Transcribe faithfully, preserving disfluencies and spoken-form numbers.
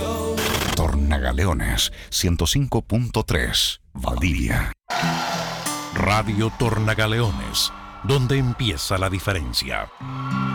Tornagaleones ciento cinco punto tres, Valdivia. Radio Tornagaleones, donde empieza la diferencia.